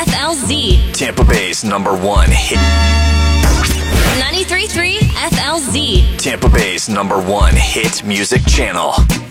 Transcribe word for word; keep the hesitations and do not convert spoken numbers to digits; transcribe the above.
F L Z. Tampa Bay's number one hit. ninety-three point three F L Z. Tampa Bay's number one hit music channel.